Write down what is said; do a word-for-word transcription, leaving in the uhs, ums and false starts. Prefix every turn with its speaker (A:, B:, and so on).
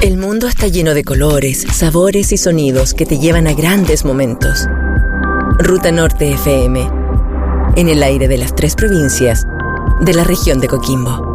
A: El mundo está lleno de colores, sabores y sonidos que te llevan a grandes momentos. Ruta Norte F M, en el aire de las tres provincias de la región de Coquimbo.